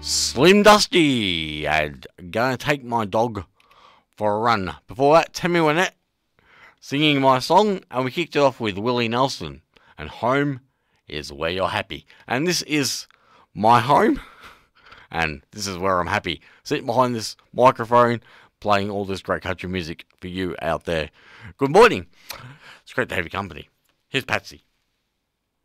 Slim Dusty and Gonna Take My Dog for a Run. Before that, Tammy Wynette singing my song, and we kicked it off with Willie Nelson and Home is Where You're Happy. And this is my home, and this is where I'm happy. Sitting behind this microphone, playing all this great country music for you out there. Good morning. It's great to have your company. Here's Patsy.